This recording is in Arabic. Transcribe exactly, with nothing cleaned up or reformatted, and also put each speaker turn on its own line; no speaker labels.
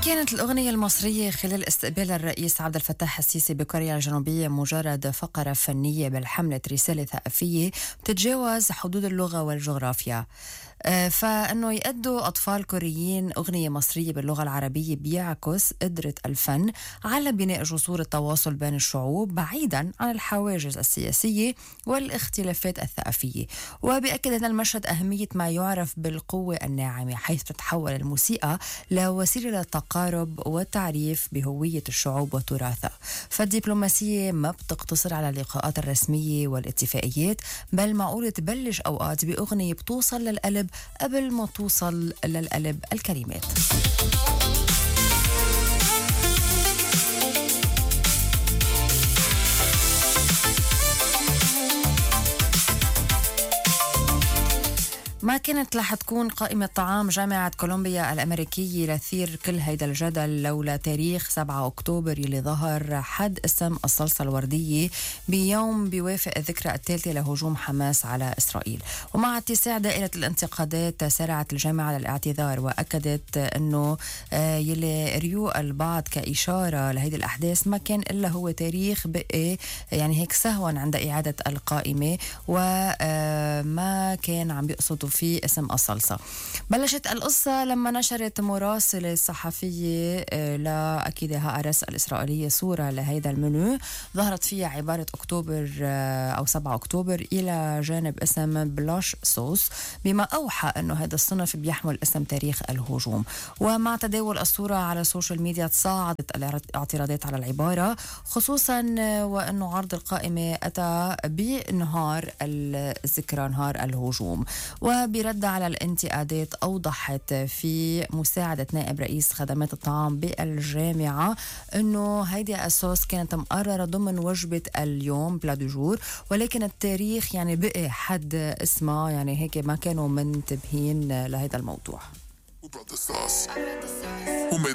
كانت الأغنية المصرية خلال استقبال الرئيس عبد الفتاح السيسي بكوريا الجنوبية مجرد فقرة فنية بل حملة رسالة ثقافية بتتجاوز حدود اللغة والجغرافيا. آه، فإنه يأدوا أطفال كوريين أغنية مصرية باللغة العربية بيعكس قدرة الفن على بناء جسور التواصل بين الشعوب بعيدا عن الحواجز السياسية والاختلافات الثقافية. وبيأكد هذا المشهد أهمية ما يعرف بالقوة الناعمة، حيث تتحول الموسيقى لوسيلة للتقارب والتعريف بهوية الشعوب وتراثها. فالدبلوماسية ما بتقتصر على اللقاءات الرسمية والاتفاقيات، بل معقول تبلش أوقات بأغنية بتوصل للقلب قبل ما توصل للقلب الكلمات. ما كانت رح تكون قائمة طعام جامعة كولومبيا الأمريكية لثير كل هيدا الجدل لولا تاريخ سبعة أكتوبر يلي ظهر حد اسم الصلصة الوردية بيوم بيوافق الذكرى الثالثة لهجوم حماس على إسرائيل. ومع اتساع دائرة الانتقادات سارعت الجامعة للاعتذار وأكدت أنه يلي ريو البعض كإشارة لهيدي الأحداث ما كان إلا هو تاريخ بقي يعني هيك سهوا عند إعادة القائمة، وما كان عم بيقصدوا في اسم الصلصة. بلشت القصة لما نشرت مراسلة صحفية لأكيد هآرس الإسرائيلية صورة لهيدا المنيو ظهرت فيها عبارة أكتوبر أو سبعة أكتوبر إلى جانب اسم بلاش صوص، بما أوحى أنه هذا الصنف بيحمل اسم تاريخ الهجوم. ومع تداول الصورة على السوشيال ميديا تصاعدت الاعتراضات على العبارة، خصوصا وأنه عرض القائمة أتى بنهار الذكرى نهار الهجوم. وبرد على الانتقادات أوضحت في مساعدة نائب رئيس خدمات الطعام بالجامعة أنه هيدي الصوص كانت مقررة ضمن وجبة اليوم بلا دجور، ولكن التاريخ يعني بقي حد اسمه، يعني هيك ما كانوا منتبهين لهذا الموضوع.